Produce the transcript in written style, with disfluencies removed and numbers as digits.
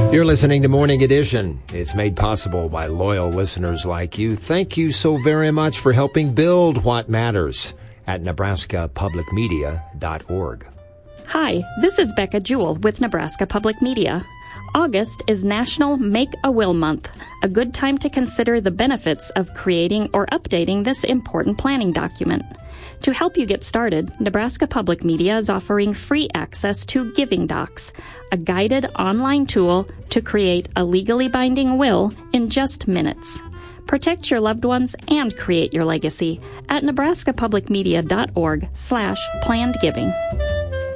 You're listening to Morning Edition. It's made possible by loyal listeners like you. Thank you so very much for helping build what matters at nebraskapublicmedia.org. Hi, this is Becca Jewell with Nebraska Public Media. August is National Make a Will Month, a good time to consider the benefits of creating or updating this important planning document. To help you get started, Nebraska Public Media is offering free access to Giving Docs, a guided online tool to create a legally binding will in just minutes. Protect your loved ones and create your legacy at nebraskapublicmedia.org/plannedgiving.